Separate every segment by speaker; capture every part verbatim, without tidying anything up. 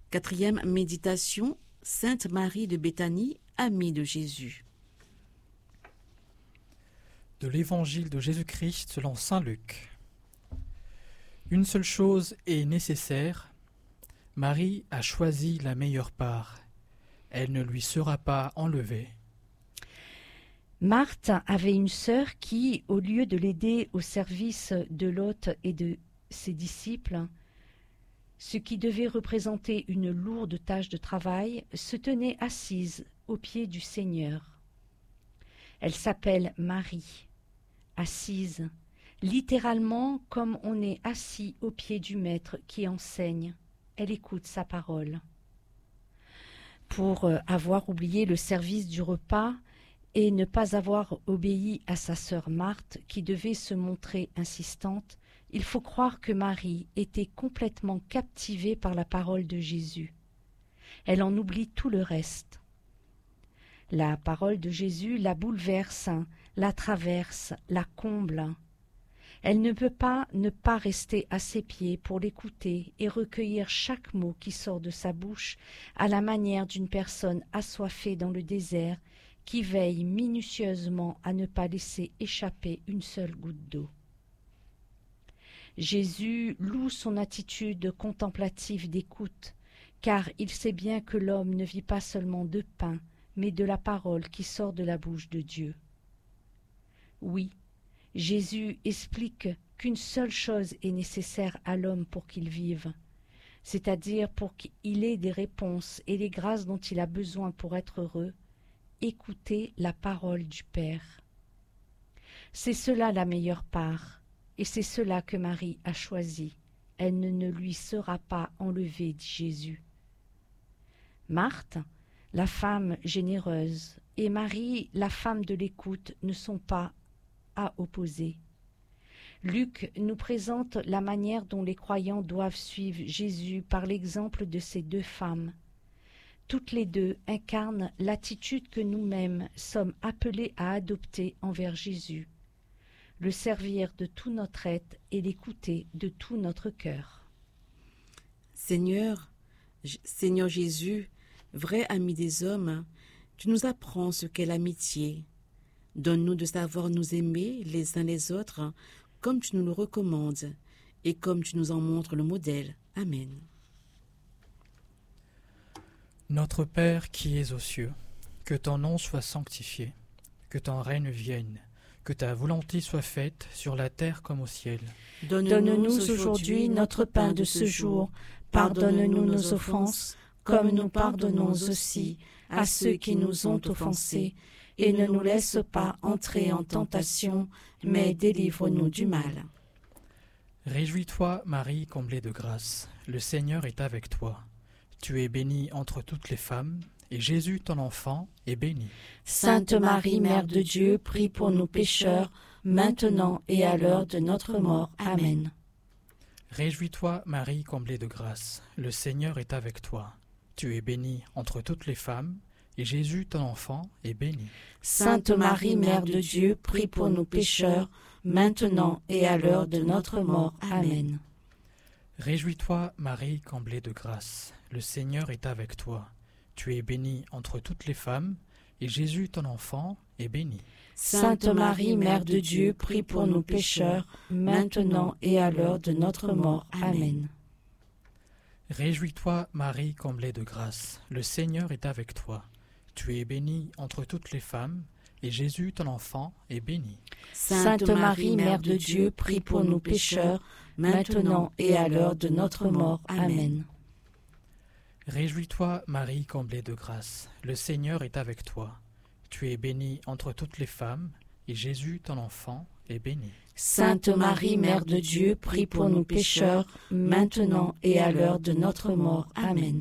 Speaker 1: Quatrième méditation, Sainte Marie de Béthanie, amie de Jésus.
Speaker 2: De l'Évangile de Jésus-Christ selon saint Luc. Une seule chose est nécessaire. Marie a choisi la meilleure part. Elle ne lui sera pas enlevée.
Speaker 3: Marthe avait une sœur qui, au lieu de l'aider au service de l'hôte et de ses disciples, ce qui devait représenter une lourde tâche de travail, se tenait assise aux pieds du Seigneur. Elle s'appelle Marie, assise, littéralement comme on est assis aux pieds du Maître qui enseigne. Elle écoute sa parole. Pour avoir oublié le service du repas et ne pas avoir obéi à sa sœur Marthe, qui devait se montrer insistante, il faut croire que Marie était complètement captivée par la parole de Jésus. Elle en oublie tout le reste. La parole de Jésus la bouleverse, la traverse, la comble. Elle ne peut pas ne pas rester à ses pieds pour l'écouter et recueillir chaque mot qui sort de sa bouche à la manière d'une personne assoiffée dans le désert qui veille minutieusement à ne pas laisser échapper une seule goutte d'eau. Jésus loue son attitude contemplative d'écoute, car il sait bien que l'homme ne vit pas seulement de pain, mais de la parole qui sort de la bouche de Dieu. Oui, Jésus explique qu'une seule chose est nécessaire à l'homme pour qu'il vive, c'est-à-dire pour qu'il ait des réponses et les grâces dont il a besoin pour être heureux, écouter la parole du Père. C'est cela la meilleure part. Et c'est cela que Marie a choisi. Elle ne, ne lui sera pas enlevée, dit Jésus. Marthe, la femme généreuse, et Marie, la femme de l'écoute, ne sont pas à opposer. Luc nous présente la manière dont les croyants doivent suivre Jésus par l'exemple de ces deux femmes. Toutes les deux incarnent l'attitude que nous-mêmes sommes appelés à adopter envers Jésus. Le servir de tout notre être et l'écouter de tout notre cœur.
Speaker 1: Seigneur, Seigneur Jésus, vrai ami des hommes, tu nous apprends ce qu'est l'amitié. Donne-nous de savoir nous aimer les uns les autres comme tu nous le recommandes et comme tu nous en montres le modèle. Amen.
Speaker 2: Notre Père qui es aux cieux, que ton nom soit sanctifié, que ton règne vienne. Que ta volonté soit faite sur la terre comme au ciel.
Speaker 3: Donne-nous aujourd'hui notre pain de ce jour. Pardonne-nous nos offenses, comme nous pardonnons aussi à ceux qui nous ont offensés. Et ne nous laisse pas entrer en tentation, mais délivre-nous du mal.
Speaker 2: Réjouis-toi, Marie, comblée de grâce. Le Seigneur est avec toi. Tu es bénie entre toutes les femmes, et Jésus, ton enfant, est béni.
Speaker 3: Sainte Marie, Mère de Dieu, prie pour nous pécheurs, maintenant et à l'heure de notre mort. Amen.
Speaker 2: Réjouis-toi, Marie, comblée de grâce. Le Seigneur est avec toi. Tu es bénie entre toutes les femmes, et Jésus, ton enfant, est béni.
Speaker 3: Sainte Marie, Mère de Dieu, prie pour nous pécheurs, maintenant et à l'heure de notre mort. Amen.
Speaker 2: Réjouis-toi, Marie, comblée de grâce. Le Seigneur est avec toi. Tu es bénie entre toutes les femmes, et Jésus, ton enfant, est béni.
Speaker 3: Sainte Marie, Mère de Dieu, prie pour nous pécheurs, maintenant et à l'heure de notre mort. Amen.
Speaker 2: Réjouis-toi, Marie, comblée de grâce. Le Seigneur est avec toi. Tu es bénie entre toutes les femmes, et Jésus, ton enfant, est béni.
Speaker 3: Sainte Marie, Mère de Dieu, prie pour nous pécheurs, maintenant et à l'heure de notre mort. Amen.
Speaker 2: Réjouis-toi, Marie, comblée de grâce. Le Seigneur est avec toi. Tu es bénie entre toutes les femmes, et Jésus, ton enfant, est béni.
Speaker 3: Sainte Marie, Mère de Dieu, prie pour nous pécheurs, maintenant et à l'heure de notre mort. Amen.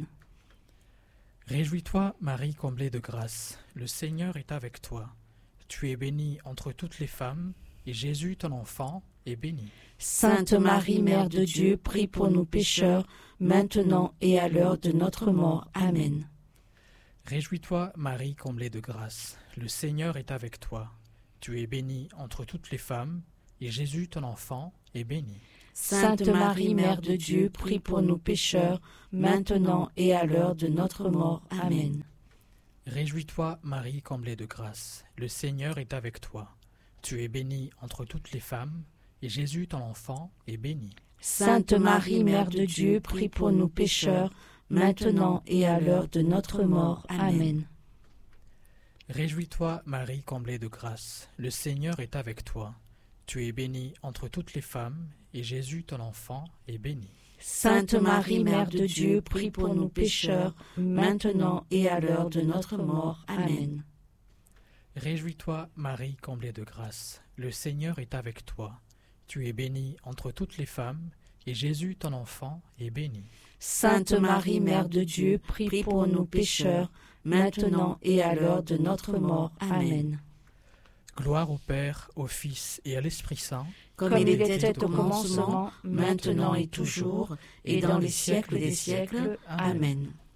Speaker 2: Réjouis-toi, Marie, comblée de grâce. Le Seigneur est avec toi. Tu es bénie entre toutes les femmes, et Jésus, ton enfant, est béni.
Speaker 3: Sainte Marie, Mère de Dieu, prie pour nous pécheurs, maintenant et à l'heure de notre mort. Amen.
Speaker 2: Réjouis-toi, Marie, comblée de grâce. Le Seigneur est avec toi. Tu es bénie entre toutes les femmes, et Jésus, ton enfant, est béni.
Speaker 1: Sainte Marie, Mère de Dieu, prie pour nous pécheurs, maintenant et à l'heure de notre mort. Amen.
Speaker 2: Réjouis-toi, Marie, comblée de grâce. Le Seigneur est avec toi. Tu es bénie entre toutes les femmes, et Jésus, ton enfant, est béni.
Speaker 1: Sainte Marie, Mère de Dieu, prie pour nous pécheurs, maintenant et à l'heure de notre mort. Amen.
Speaker 2: Réjouis-toi, Marie, comblée de grâce. Le Seigneur est avec toi. Tu es bénie entre toutes les femmes, et Jésus, ton enfant, est béni.
Speaker 1: Sainte Marie, Mère de Dieu, prie pour nous pécheurs, maintenant et à l'heure de notre mort. Amen.
Speaker 2: Réjouis-toi, Marie, comblée de grâce. Le Seigneur est avec toi. Tu es bénie entre toutes les femmes, et Jésus, ton enfant, est béni.
Speaker 1: Sainte Marie, Mère de Dieu, prie pour nous pécheurs, maintenant et à l'heure de notre mort. Amen.
Speaker 2: Gloire au Père, au Fils et à l'Esprit Saint,
Speaker 1: comme il était au commencement, maintenant et toujours, et dans les siècles des siècles. Amen.